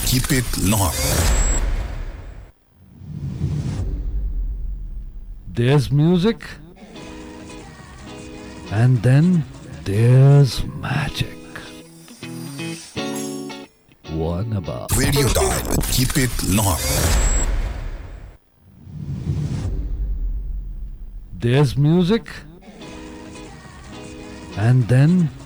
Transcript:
Keep it locked. There's music, and then there's magic. One above. Radio dial. Keep it locked. There's music, and then